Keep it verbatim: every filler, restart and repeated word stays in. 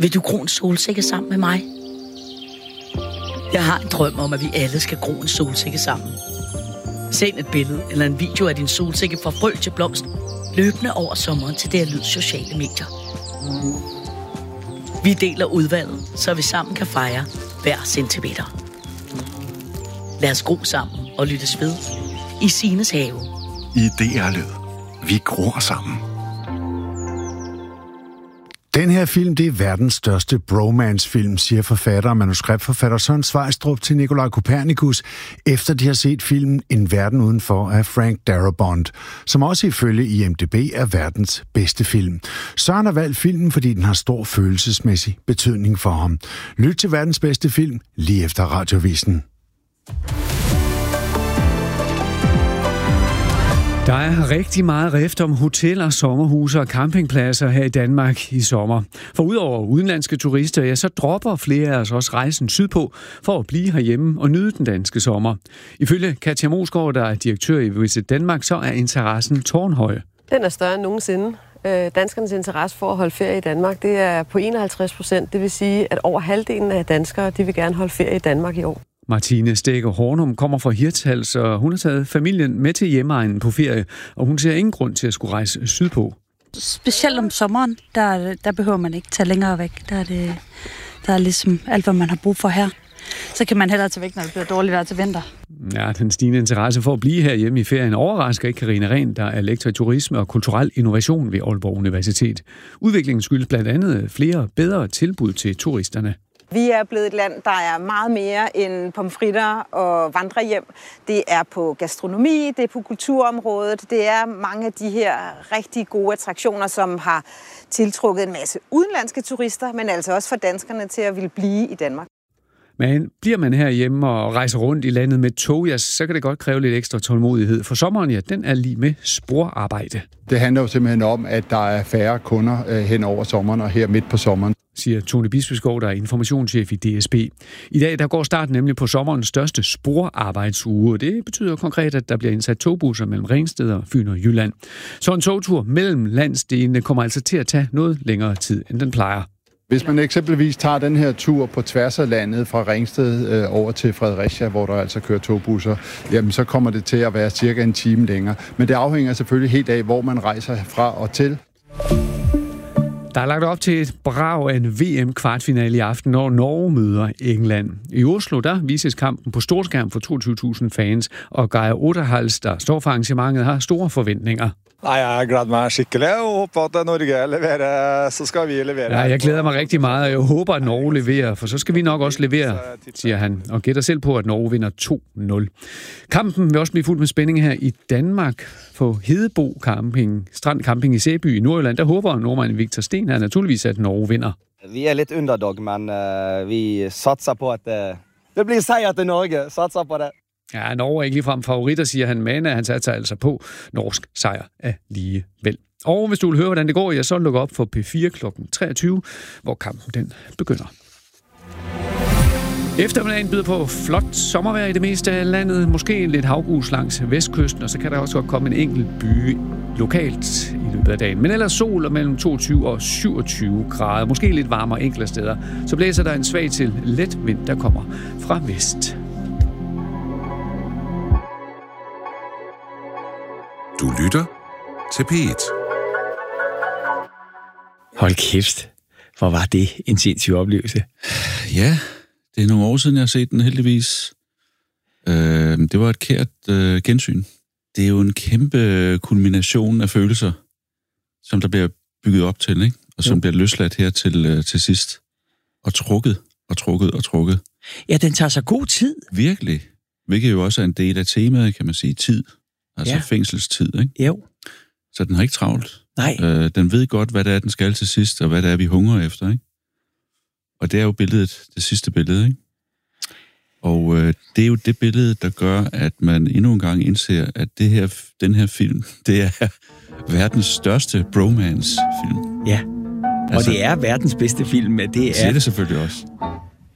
Vil du gro en solsikke sammen med mig? Jeg har en drøm om, at vi alle skal gro en solsikke sammen. Send et billede eller en video af din solsikke fra frø til blomst, løbende over sommeren til D R Lyds sociale medier. Vi deler udvalget, så vi sammen kan fejre hver centimeter. Lad os gro sammen og lyttes ved i Sines have. I D R Lyd. Vi gror sammen. Den her film, det er verdens største bromance-film, siger forfatter og manuskriptforfatter Søren Sveistrup til Nikolaj Kopernikus, efter de har set filmen En verden udenfor af Frank Darabont, som også ifølge I M D B er verdens bedste film. Søren har valgt filmen, fordi den har stor følelsesmæssig betydning for ham. Lyt til verdens bedste film lige efter Radiovisen. Der er rigtig meget rift om hoteller, sommerhuse og campingpladser her i Danmark i sommer. For udover udenlandske turister, ja, så dropper flere af os også rejsen sydpå for at blive herhjemme og nyde den danske sommer. Ifølge Katja Mosgaard, der er direktør i Visit Danmark, så er interessen tårnhøj. Den er større end nogensinde. Danskernes interesse for at holde ferie i Danmark, det er på enoghalvtreds procent. Det vil sige, at over halvdelen af danskere, de vil gerne holde ferie i Danmark i år. Martine Stækker Hornum kommer fra Hirtshals, og hun har taget familien med til hjemegnen på ferie, og hun ser ingen grund til at skulle rejse sydpå. Specielt om sommeren, der, der behøver man ikke tage længere væk. Der er, det, der er ligesom alt, hvad man har brug for her. Så kan man hellere tage væk, når det bliver dårligt vejr til vinter. Ja, den stigende interesse for at blive herhjemme i ferien overrasker ikke Karina Rehn, der er lektor i turisme og kulturel innovation ved Aalborg Universitet. Udviklingen skyldes blandt andet flere bedre tilbud til turisterne. Vi er blevet et land, der er meget mere end pomfritter og vandrehjem. Det er på gastronomi, det er på kulturområdet, det er mange af de her rigtig gode attraktioner, som har tiltrukket en masse udenlandske turister, men altså også for danskerne til at ville blive i Danmark. Men bliver man herhjemme og rejser rundt i landet med tog, ja, så kan det godt kræve lidt ekstra tålmodighed. For sommeren, ja, den er lige med sporarbejde. Det handler jo simpelthen om, at der er færre kunder øh, hen over sommeren og her midt på sommeren, siger Tone Bispeskov, der er informationschef i D S B. I dag der går starten nemlig på sommerens største sporarbejdsuge, og det betyder konkret, at der bliver indsat togbusser mellem Ringsted og Fyn og Jylland. Så en togtur mellem landsdelene kommer altså til at tage noget længere tid, end den plejer. Hvis man eksempelvis tager den her tur på tværs af landet fra Ringsted øh, over til Fredericia, hvor der altså kører togbusser, jamen så kommer det til at være cirka en time længere. Men det afhænger selvfølgelig helt af, hvor man rejser fra og til. Der er lagt op til et brag af en V M-kvartfinale i aften, når Norge møder England. I Oslo, der vises kampen på storskærm for toogtyve tusind fans, og Geir Otterhals, der står for arrangementet, har store forventninger. Nej, jeg glæder mig skikkelig og håber, at Norge leverer, så skal vi levere. Ja, jeg glæder mig rigtig meget, og jeg håber, at Norge leverer, for så skal vi nok også levere, siger han, og gætter selv på, at Norge vinder to nul. Kampen vil også blive fuldt med spænding her i Danmark på Hedebo Camping, Strand Camping i Sæby i Nordjylland. Der håber nordmanden Victor Sten her naturligvis, at Norge vinder. Vi er lidt underdog, men uh, vi satser på, at uh, det bliver sejr til Norge. Satser på det. Ja, Norge er ikke ligefrem favoritter, siger han, men han satser altså på norsk sejr alligevel. Og hvis du vil høre, hvordan det går, ja, så luk op for P fire klokken treogtyve, hvor kampen den begynder. Eftermiddagen byder på flot sommervejr i det meste af landet. Måske lidt havbrus langs vestkysten, og så kan der også godt komme en enkelt by lokalt i løbet af dagen. Men ellers sol og mellem toogtyve og syvogtyve grader. Måske lidt varmere enkelte steder. Så blæser der en svag til let vind, der kommer fra vest. Du lytter til P et. Hold kæft, hvor var det en sindssyg oplevelse. Ja, det er nogle år siden, jeg har set den heldigvis. Øh, det var et kært øh, gensyn. Det er jo en kæmpe kulmination af følelser, som der bliver bygget op til, ikke? Og som jo. bliver løsladt her til, øh, til sidst. Og trukket, og trukket, og trukket. Ja, den tager sig god tid. Virkelig. Hvilket jo også er en del af temaet, kan man sige, tid. Altså ja. fængselstid, ikke? Jo. Så den har ikke travlt. Nej. Øh, den ved godt, hvad det er, den skal til sidst, og hvad det er, vi hungrer efter, ikke? Og det er jo billedet, det sidste billede, ikke? Og øh, det er jo det billede, der gør, at man endnu en gang indser, at det her, den her film, det er verdens største bromance-film. Ja, og altså, det er verdens bedste film, det er... Det er det selvfølgelig også.